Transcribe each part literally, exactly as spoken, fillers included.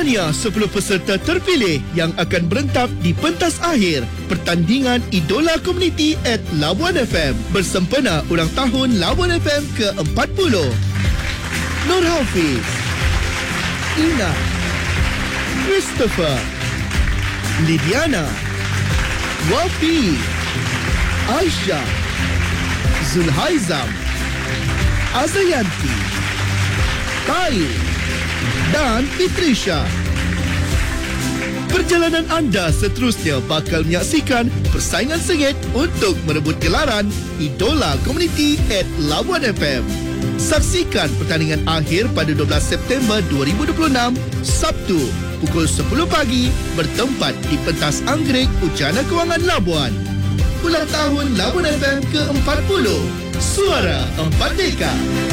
Tahniah sepuluh peserta terpilih yang akan berentap di pentas akhir pertandingan Idola Komuniti at Labuan F M bersempena ulang tahun Labuan F M ke empat puluh. Nur Hafiz, Ina, Christopher, Lidiana, Wafi, Aisyah, Zulhaizam, Azayanti, Tai dan Fitrisha. Perjalanan anda seterusnya bakal menyaksikan persaingan sengit untuk merebut gelaran Idola Komuniti at Labuan F M. Saksikan pertandingan akhir pada dua belas September dua ribu dua puluh enam, Sabtu, pukul sepuluh pagi bertempat di pentas Anggerik Ujana Kewangan Labuan. Ulang tahun Labuan F M ke empat puluh. Suara Empat Deka.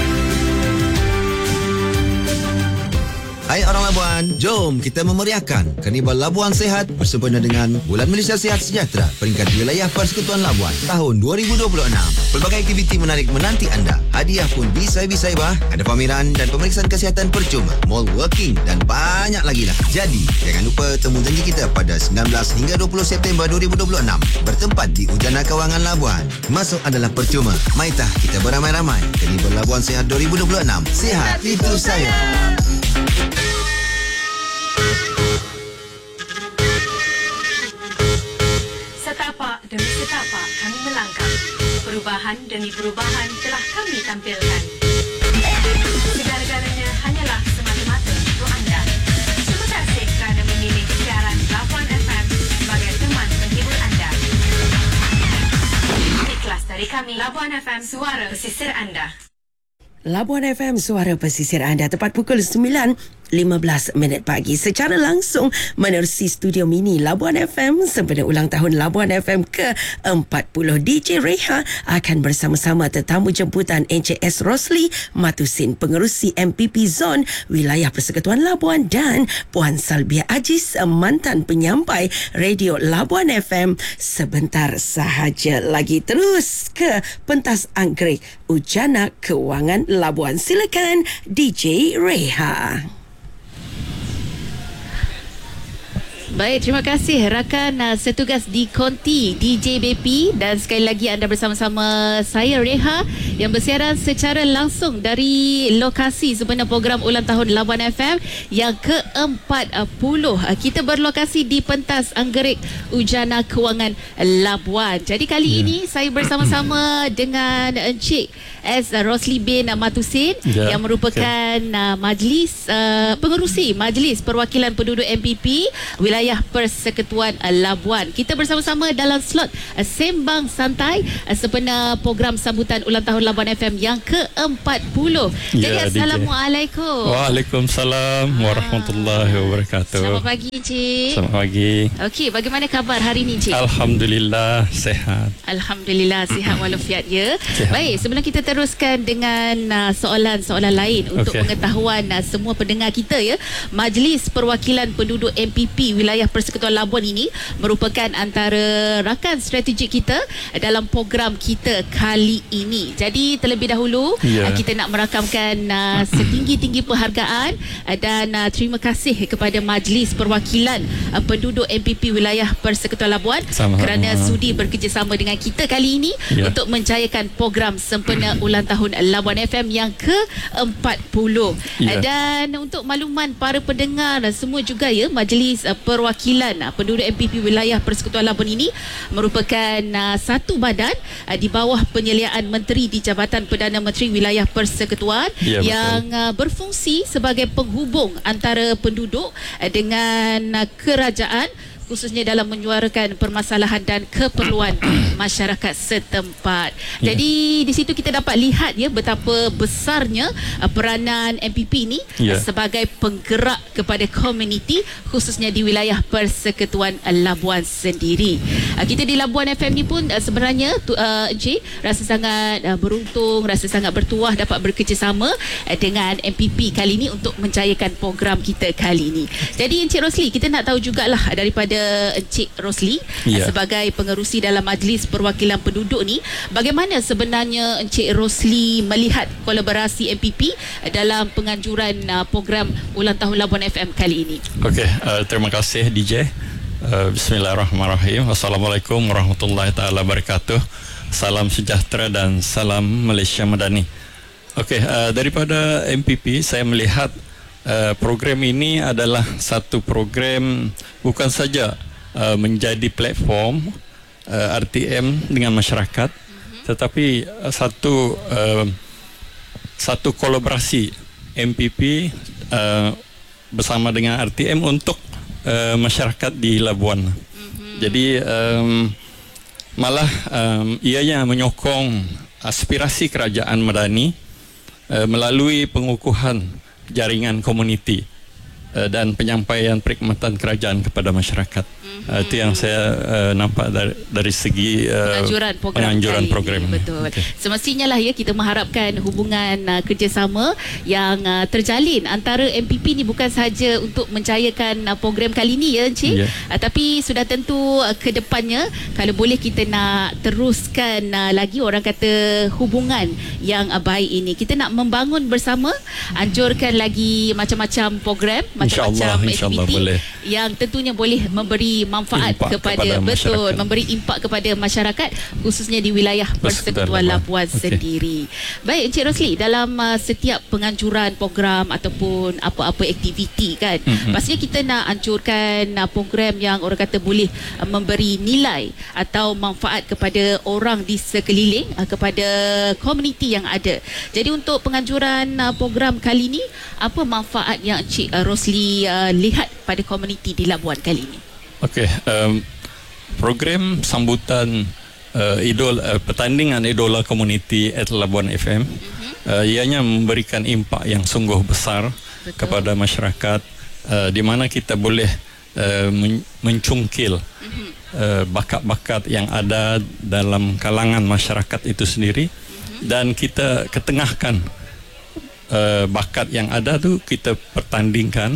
Hai orang Labuan, jom kita memeriahkan Karnival Labuan Sehat bersempena dengan Bulan Malaysia Sihat Sejahtera peringkat wilayah Persekutuan Labuan tahun dua ribu dua puluh enam. Pelbagai aktiviti menarik menanti anda. Hadiah pun bisa-bisa bah. Ada pameran dan pemeriksaan kesihatan percuma, mall working dan banyak lagi lah. Jadi, jangan lupa temu janji kita pada sembilan belas hingga dua puluh September dua ribu dua puluh enam bertempat di Ujana Kewangan Labuan. Masuk adalah percuma. Maitah kita beramai-ramai. Karnival Labuan Sehat dua ribu dua puluh enam. Sihat itu saya. Setapak demi setapak kami melangkah. Perubahan demi perubahan telah kami tampilkan. Segala-galanya hanyalah semata-mata untuk anda. Terima kasih kerana memilih siaran Labuan F M sebagai teman menghibur anda. Ikhlas dari kami, Labuan F M, suara pesisir anda. Labuan F M, suara pesisir anda, tepat pukul sembilan lima belas minit pagi secara langsung menerusi studio mini Labuan F M sempena ulang tahun Labuan F M ke empat puluh. D J Reha akan bersama-sama tetamu jemputan N C S Rosli Matusin, pengerusi M P P Zon Wilayah Persekutuan Labuan, dan Puan Salbia Aziz, mantan penyampai Radio Labuan F M. Sebentar sahaja lagi terus ke pentas Anggerik Ujana Kewangan Labuan. Silakan D J Reha. Baik, terima kasih rakan uh, setugas di Konti D J B P, dan sekali lagi anda bersama-sama saya Reha yang bersiaran secara langsung dari lokasi sempena program ulang tahun Labuan F M yang ke empat puluh. Uh, kita berlokasi di pentas Anggerik Ujana Kewangan Labuan. Jadi kali yeah. ini saya bersama-sama dengan Encik S. Rosli bin Matusin yeah. yang merupakan uh, majlis uh, pengerusi Majlis Perwakilan Penduduk M P P Wilayah Persekutuan Labuan. Kita bersama-sama dalam slot uh, Sembang Santai uh, sempena program sambutan ulang tahun Labuan F M yang ke empat puluh. Ya, Jadi Assalamualaikum. Waalaikumsalam warahmatullahi wabarakatuh. Selamat pagi Encik. Selamat pagi. Okey, bagaimana khabar hari ini Encik? Alhamdulillah sihat. Alhamdulillah sihat walafiat ya. Sihat. Baik, sebelum kita teruskan dengan uh, soalan-soalan lain untuk okay. pengetahuan uh, semua pendengar kita ya, Majlis Perwakilan Penduduk M P P Wilayah Persekutuan Labuan ini merupakan antara rakan strategik kita dalam program kita kali ini. Jadi terlebih dahulu yeah. uh, kita nak merakamkan uh, setinggi-tinggi penghargaan uh, dan uh, terima kasih kepada Majlis Perwakilan uh, Penduduk M P P Wilayah Persekutuan Labuan Sama-sama. kerana sudi bekerjasama dengan kita kali ini yeah. untuk menjayakan program sempena ulang tahun Labuan F M yang ke empat puluh. Yeah. Dan untuk makluman para pendengar semua juga ya, Majlis uh, Perwakilan uh, Penduduk M P P Wilayah Persekutuan Labuan ini merupakan uh, satu badan uh, di bawah penyeliaan Menteri di Jabatan Perdana Menteri Wilayah Persekutuan yeah, yang uh, berfungsi sebagai penghubung antara penduduk uh, dengan uh, kerajaan, khususnya dalam menyuarakan permasalahan dan keperluan masyarakat setempat. Yeah. Jadi di situ kita dapat lihat ya betapa besarnya uh, peranan M P P ini yeah. uh, sebagai penggerak kepada komuniti, khususnya di wilayah Persekutuan uh, Labuan sendiri. Uh, kita di Labuan F M ni pun uh, sebenarnya tu, uh, Encik rasa sangat uh, beruntung, rasa sangat bertuah dapat bekerjasama uh, dengan M P P kali ini untuk menjayakan program kita kali ini. Jadi Encik Rosli, kita nak tahu jugalah daripada kepada Encik Rosli Ya. sebagai pengerusi dalam Majlis Perwakilan Penduduk ni, bagaimana sebenarnya Encik Rosli melihat kolaborasi M P P dalam penganjuran uh, program ulang tahun Labuan F M kali ini? Okey, uh, terima kasih D J. Uh, Bismillahirrahmanirrahim. Assalamualaikum warahmatullahi taala wabarakatuh. Salam sejahtera dan salam Malaysia Madani. Okey, uh, daripada M P P saya melihat uh, program ini adalah satu program bukan saja uh, menjadi platform uh, R T M dengan masyarakat, mm-hmm. tetapi uh, satu uh, satu kolaborasi M P P uh, bersama dengan R T M untuk uh, masyarakat di Labuan. Mm-hmm. Jadi um, malah um, ianya menyokong aspirasi kerajaan Madani uh, melalui pengukuhan jaringan komuniti uh, dan penyampaian perkhidmatan kerajaan kepada masyarakat. Mm-hmm. Uh, itu yang saya uh, nampak dari, dari segi uh, penganjuran program, penganjuran program. Betul. Okay. Semestinya lah ya kita mengharapkan hubungan uh, kerjasama yang uh, terjalin antara M P P ni bukan sahaja untuk mencayakan uh, program kali ni ya Encik, yeah. uh, tapi sudah tentu uh, ke depannya kalau boleh kita nak teruskan uh, lagi orang kata hubungan yang uh, baik ini. Kita nak membangun bersama, anjurkan lagi macam-macam program, macam-macam aktiviti yang tentunya boleh memberi manfaat kepada, kepada betul, memberi impak kepada masyarakat khususnya di wilayah Persekutuan Labuan okay. sendiri. Baik Encik Rosli, dalam uh, setiap penganjuran program ataupun apa-apa aktiviti kan, mm-hmm. pastinya kita nak anjurkan uh, program yang orang kata boleh uh, memberi nilai atau manfaat kepada orang di sekeliling, uh, kepada komuniti yang ada. Jadi untuk penganjuran uh, program kali ini, apa manfaat yang Encik uh, Rosli uh, lihat pada komuniti di Labuan kali ini? Okey, um, program sambutan uh, idol uh, pertandingan idola komuniti at Labuan F M, mm-hmm. uh, ianya memberikan impak yang sungguh besar Betul. kepada masyarakat, uh, di mana kita boleh uh, men- mencungkil mm-hmm. uh, bakat-bakat yang ada dalam kalangan masyarakat itu sendiri, mm-hmm. dan kita ketengahkan uh, bakat yang ada tu kita pertandingkan.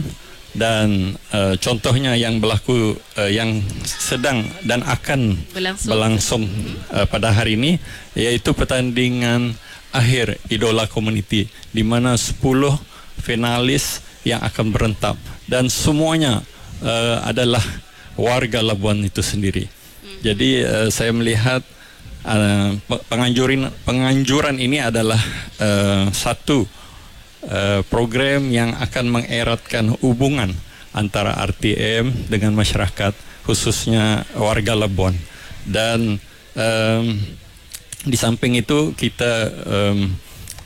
Dan uh, contohnya yang berlaku uh, yang sedang dan akan berlangsung, berlangsung uh, pada hari ini, iaitu pertandingan akhir idola komuniti, di mana sepuluh finalis yang akan berentap dan semuanya uh, adalah warga Labuan itu sendiri. Hmm. Jadi uh, saya melihat uh, penganjuran penganjuran ini adalah uh, satu Uh, program yang akan mengeratkan hubungan antara R T M dengan masyarakat, khususnya warga Labuan. Dan um, di samping itu kita um,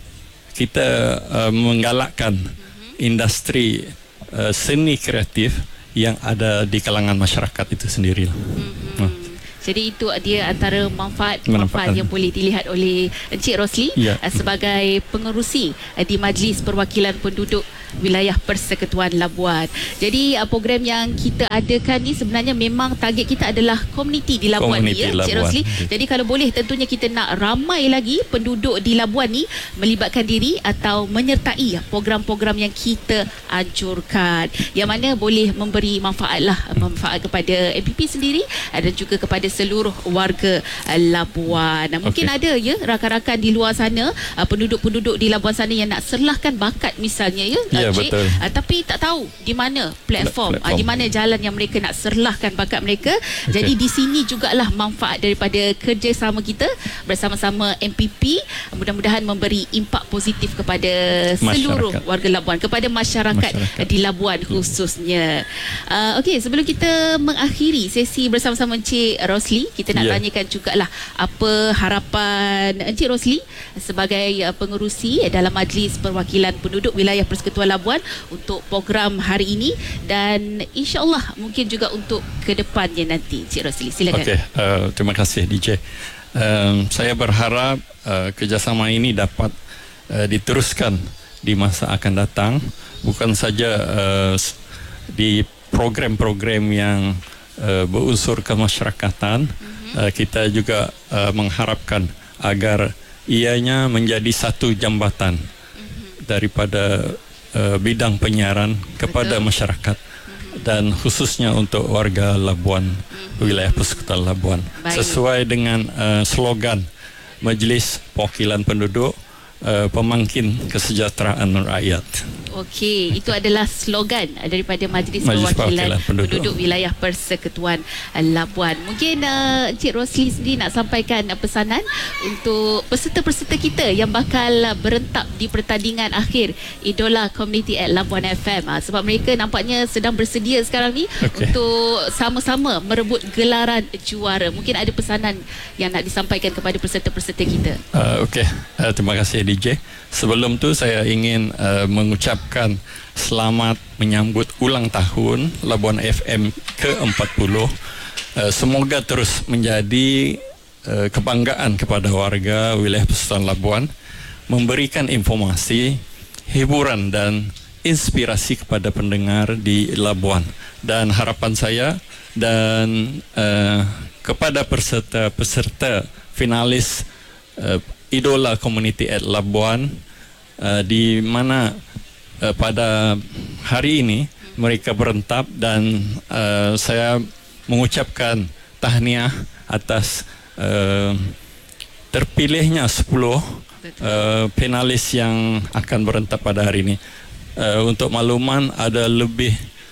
kita uh, menggalakkan industri uh, seni kreatif yang ada di kalangan masyarakat itu sendiri. Mm-hmm. Uh. Jadi itu dia antara manfaat-manfaat yang boleh dilihat oleh Encik Rosli ya. sebagai pengerusi di Majlis Perwakilan Penduduk wilayah Persekutuan Labuan. Jadi program yang kita adakan ni sebenarnya memang target kita adalah komuniti di Labuan ni ya, Encik Rosli. Jadi kalau boleh tentunya kita nak ramai lagi penduduk di Labuan ni melibatkan diri atau menyertai program-program yang kita anjurkan, yang mana boleh memberi manfaat lah, manfaat kepada M P P sendiri dan juga kepada seluruh warga Labuan. Mungkin okay. ada ya rakan-rakan di luar sana, penduduk-penduduk di Labuan sana yang nak serlahkan bakat misalnya ya, ya Cik, betul. tapi tak tahu di mana platform, platform. di mana jalan yang mereka nak serlahkan bakat mereka. Okay. Jadi di sini jugalah manfaat daripada kerjasama kita bersama-sama M P P, mudah-mudahan memberi impak positif kepada masyarakat. Seluruh warga Labuan, kepada masyarakat, masyarakat. di Labuan khususnya. Uh, Okey, sebelum kita mengakhiri sesi bersama-sama Encik Rosli, kita nak yeah. tanyakan jugalah apa harapan Encik Rosli sebagai uh, pengerusi dalam Majlis Perwakilan Penduduk wilayah Persekutuan Labuan untuk program hari ini dan insya-Allah mungkin juga untuk ke depannya nanti. Encik Rosli, silakan. Okey, uh, terima kasih D J. Um, saya berharap uh, kerjasama ini dapat uh, diteruskan di masa akan datang, bukan saja uh, di program-program yang uh, berunsur kemasyarakatan. Mm-hmm. uh, kita juga uh, mengharapkan agar ianya menjadi satu jambatan mm-hmm. daripada uh, bidang penyiaran kepada Betul. masyarakat. Mm-hmm. dan khususnya untuk warga Labuan, wilayah Persekutuan Labuan. Baik. Sesuai dengan uh, slogan Majlis Perwakilan Penduduk, uh, pemangkin kesejahteraan rakyat. Okey, itu adalah slogan daripada Majlis, Majlis Perwakilan, Perwakilan Penduduk. Penduduk Wilayah Persekutuan Labuan. Mungkin uh, Encik Rosli sendiri nak sampaikan uh, pesanan untuk peserta-peserta kita yang bakal uh, berentap di pertandingan akhir Idola Community at Labuan F M. Uh, sebab mereka nampaknya sedang bersedia sekarang ni Okey. untuk sama-sama merebut gelaran juara. Mungkin ada pesanan yang nak disampaikan kepada peserta-peserta kita. Uh, Okey, uh, terima kasih D J. Sebelum tu saya ingin uh, mengucapkan selamat menyambut ulang tahun Labuan F M ke empat puluh. Uh, semoga terus menjadi uh, kebanggaan kepada warga wilayah Persekutuan Labuan, memberikan informasi, hiburan dan inspirasi kepada pendengar di Labuan. Dan harapan saya dan uh, kepada peserta-peserta finalis uh, Idola Community at Labuan, uh, di mana uh, pada hari ini mereka berentap, dan uh, saya mengucapkan tahniah atas uh, terpilihnya sepuluh uh, finalis yang akan berentap pada hari ini. Uh, untuk makluman, ada lebih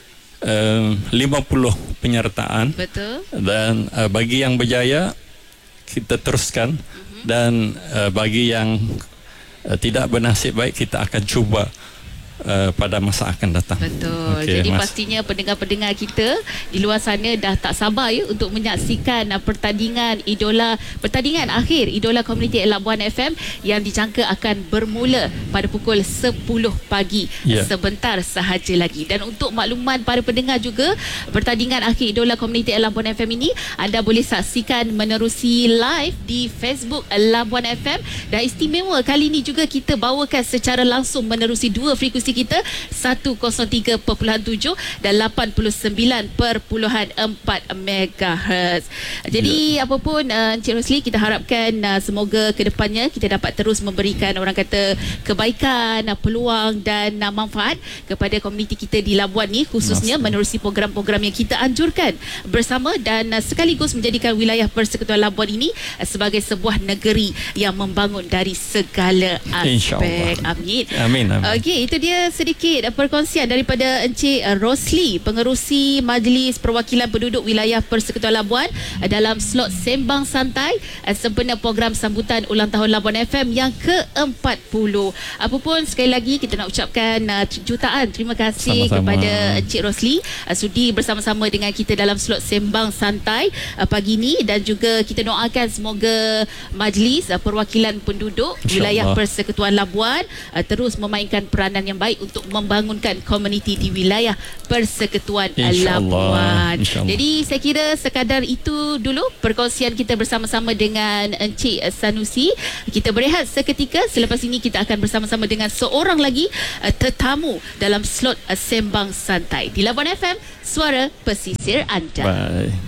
uh, lima puluh penyertaan. Betul. Dan uh, bagi yang berjaya, kita teruskan. Dan uh, bagi yang uh, tidak bernasib baik, kita akan cuba uh, pada masa akan datang. Betul. Okey, Jadi Mas. pastinya pendengar-pendengar kita di luar sana dah tak sabar ya untuk menyaksikan uh, pertandingan Idola, pertandingan akhir Idola Community at Labuan F M yang dijangka akan bermula pada pukul sepuluh pagi. Ya. Sebentar sahaja lagi. Dan untuk makluman para pendengar juga, pertandingan akhir Idola Community at Labuan F M ini anda boleh saksikan menerusi live di Facebook Labuan F M, dan istimewa kali ini juga kita bawakan secara langsung menerusi dua frekuensi kita, seratus tiga perpuluhan tujuh dan lapan puluh sembilan perpuluhan empat megahertz. Jadi ya. apapun uh, Encik Rosli, kita harapkan uh, semoga kedepannya kita dapat terus memberikan, orang kata, kebaikan, uh, peluang dan uh, manfaat kepada komuniti kita di Labuan ni, khususnya Mas. menerusi program-program yang kita anjurkan bersama, dan uh, sekaligus menjadikan wilayah Persekutuan Labuan ini uh, sebagai sebuah negeri yang membangun dari segala aspek. Amin. Amin. amin. Okey, itu dia sedikit perkongsian daripada Encik Rosli, pengerusi Majlis Perwakilan Penduduk Wilayah Persekutuan Labuan, dalam slot Sembang Santai sempena program sambutan ulang tahun Labuan F M yang ke empat puluh. Apapun, sekali lagi kita nak ucapkan uh, jutaan terima kasih Sama-sama. kepada Encik Rosli uh, sudi bersama-sama dengan kita dalam slot Sembang Santai uh, pagi ni, dan juga kita doakan semoga Majlis uh, Perwakilan Penduduk Wilayah Persekutuan Labuan uh, terus memainkan peranan yang baik untuk membangunkan komuniti di wilayah Persekutuan Labuan. Jadi saya kira sekadar itu dulu perkongsian kita bersama-sama dengan Encik Sanusi. Kita berehat seketika, selepas ini kita akan bersama-sama dengan seorang lagi uh, tetamu dalam slot uh, Sembang Santai di Labuan F M, suara pesisir anda. Bye.